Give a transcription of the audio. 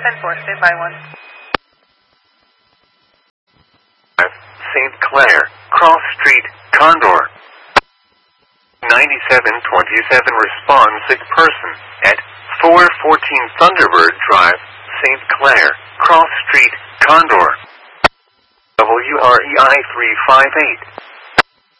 10-4, stand by 1. St. Clair, Cross Street, Condor. 9727 respond sick person at 414 Thunderbird Drive, St. Clair, Cross Street, Condor. WREI 358.